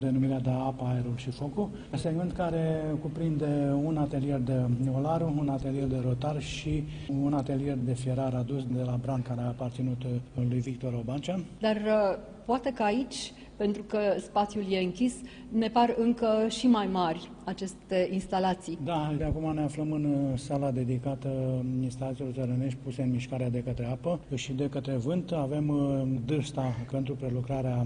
denumirea de apă, aerul și focul, segment care cuprinde un atelier de olaru, un atelier de rotar și un atelier de fierar adus de la Bran, care a aparținut lui Victor Obancea. Dar poate că aici, pentru că spațiul e închis, ne par încă și mai mari aceste instalații. Da, de acum ne aflăm în sala dedicată instalațiilor țărănești puse în mișcare de către apă și de către vânt. Avem dârsta pentru prelucrarea